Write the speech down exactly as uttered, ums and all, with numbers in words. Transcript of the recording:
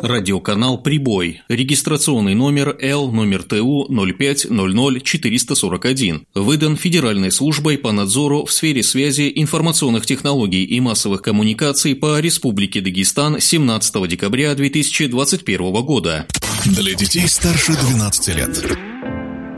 Радиоканал «Прибой». Регистрационный номер Л номер Т У ноль пять ноль ноль четыреста сорок один. Выдан Федеральной службой по надзору в сфере связи, информационных технологий и массовых коммуникаций по Республике Дагестан семнадцатого декабря две тысячи двадцать первого года. Для детей старше двенадцати лет.